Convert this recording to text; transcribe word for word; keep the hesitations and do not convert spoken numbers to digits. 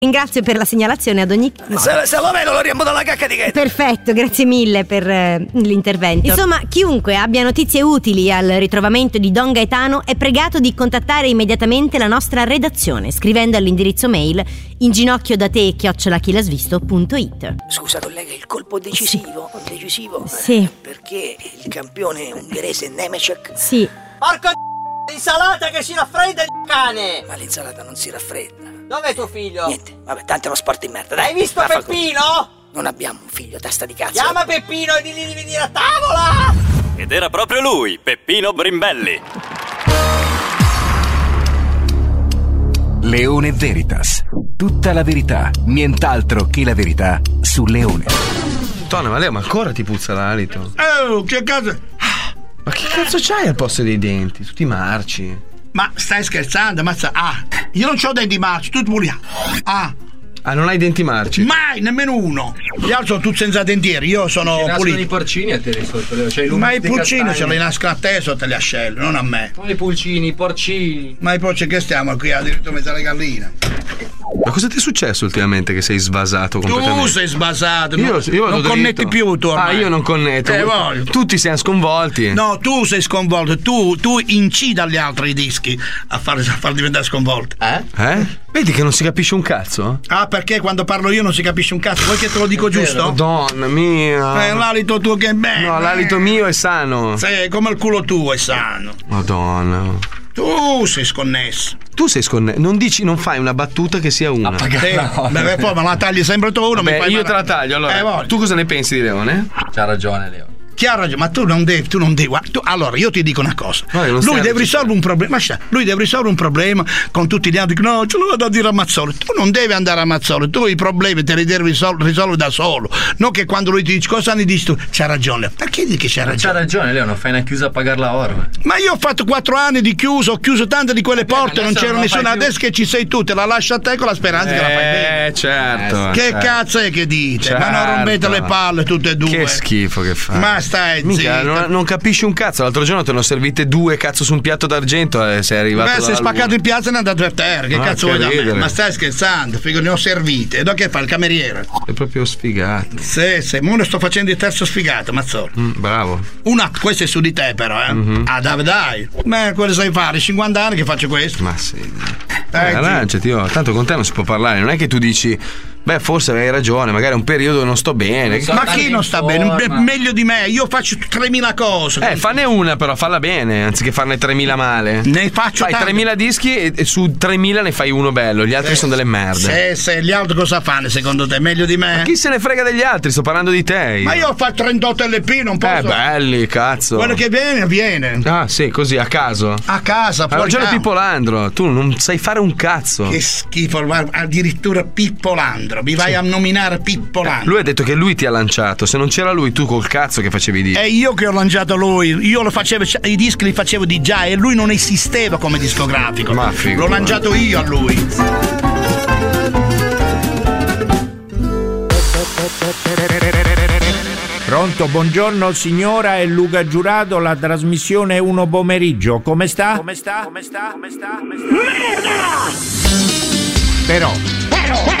Ringrazio per la segnalazione ad ogni caso. Se, se lo vedo lo riembo dalla cacca di Gaeta. Perfetto, grazie mille per eh, l'intervento. Insomma, chiunque abbia notizie utili al ritrovamento di Don Gaetano è pregato di contattare immediatamente la nostra redazione scrivendo all'indirizzo mail inginochiodate chiocciola chilasvisto punto it. Scusa collega, il colpo decisivo, sì. decisivo Sì. Perché il campione ungherese Nemecek. Sì. Porco l'insalata che si raffredda il cane! Ma l'insalata non si raffredda. Dov'è tuo figlio? Niente, vabbè, tanto è uno sport in merda. Dai, Hai visto vaffa- Peppino? Non abbiamo un figlio, testa di cazzo. Chiama Peppino e digli di venire a tavola! Ed era proprio lui, Peppino Brimbelli. Leone Veritas. Tutta la verità, nient'altro che la verità su Leone. Tonna, ma lei ma ancora ti puzza l'alito? Oh, che cazzo? Ma che cazzo c'hai al posto dei denti? Tutti marci. Ma stai scherzando? Mazza. Ah, io non c'ho denti marci, tu pure. Ah. Ah, non hai denti marci? Mai, nemmeno uno. Gli altri sono tutti senza dentieri, io sono pulito. I porcini a te di sotto, cioè ma i pulcini se li nascono a te sotto le ascelle, non a me. Ma i pulcini, i porcini. Ma i porcini che stiamo qui addirittura mezzo alle galline. Ma cosa ti è successo ultimamente che sei svasato completamente? Tu sei sbasato, io, non, io non connetti più tu ormai. Ah, io non connetto. Eh, voglio. Tutti siamo sconvolti. No, tu sei sconvolto, tu, tu incidi agli altri dischi a far, a far diventare sconvolti. Eh? Eh? Vedi che non si capisce un cazzo? Ah, perché quando parlo io non si capisce un cazzo? Vuoi che te lo dico giusto? Madonna mia. Eh, l'alito tuo che è bello. No, l'alito mio è sano. Sì, come il culo tuo è sano. Madonna. Tu sei sconnesso. Tu sei sconnesso. Non dici, non fai una battuta che sia una. Sì. Beh, poi me la tagli sempre tu uno. Beh, mi fai io male. te la taglio. Allora, Eh, tu cosa ne pensi di Leone? C'ha ragione, Leo. Chi ha ragione, ma tu non devi, tu non devi. guarda, tu- allora, io ti dico una cosa. No, io non lui stai deve risolvere un problema. Ma sta, lui deve risolvere un problema con tutti gli altri. No, ce lo vado a dire a Mazzoli. Tu non devi andare a Mazzoli, tu i problemi te li devi risol- risolvere da solo. Non che quando lui ti dice cosa ne dici tu, c'ha ragione. Perché dici che c'ha ragione? C'ha ragione, Leo, non fai una chiusa a pagare la orma. Ma io ho fatto quattro anni di chiuso, ho chiuso tante di quelle porte, ma non adesso c'era non lo nessuno. fai più. Adesso che ci sei tu, te la lascio a te con la speranza che la fai bene. Eh, certo. Che certo. cazzo è che dite? Ma non Certo. rompete le palle tutte e due. Che schifo che fai. Ma stai Mica, zitto. non, non capisci un cazzo. L'altro giorno te ne ho servite due cazzo su un piatto d'argento e sei arrivato. Beh, sei dalla spaccato luna. in piazza e ne è andato a terra. Che Ah, cazzo che vuoi da me? ridere. Ma stai scherzando? Figo, ne ho servite. E dopo che fa il cameriere? È proprio sfigato. Sì, sì, mo ne sto facendo il terzo sfigato, Mazzolo. Mm, bravo. Una, questo è su di te, però, eh. Mhm. Ah, dai, dai. Beh, cosa sai fare? cinquanta anni che faccio questo. Ma sì. Eh, Eh, arrangiati, oh. Tanto con te non si può parlare. Non è che tu dici, beh, forse hai ragione, magari è un periodo non sto bene. Ma chi non sta bene? Me- meglio di me, io faccio tremila cose. Eh, fanne una però, falla bene, anziché farne tremila male. Ne faccio Fai tante. tremila dischi e, e su tremila ne fai uno bello, gli altri Eh, sono delle merde. Se, se gli altri cosa fanno secondo te? Meglio di me? Ma chi se ne frega degli altri? Sto parlando di te. Ma io ho fatto trentotto L P, non posso. Eh, belli, cazzo. Quello che viene, viene. Ah, sì, così, a caso. A casa, Hai fuori ragione campo. Pippo Landro, tu non sai fare un cazzo. Che schifo, guarda, addirittura Pippo Landro. Mi vai a nominare Pippo Landro. Lui ha detto che lui ti ha lanciato, se non c'era lui tu col cazzo che facevi i dischi. È io che ho lanciato lui, io lo facevo, i dischi li facevo di già e lui non esisteva come discografico. Ma L'ho figurati. lanciato io a lui. Pronto, buongiorno signora, è Luca Giurato, la trasmissione Uno Pomeriggio. Come sta? Come sta? Come sta? Come sta? Come sta? Merda! Però, Però,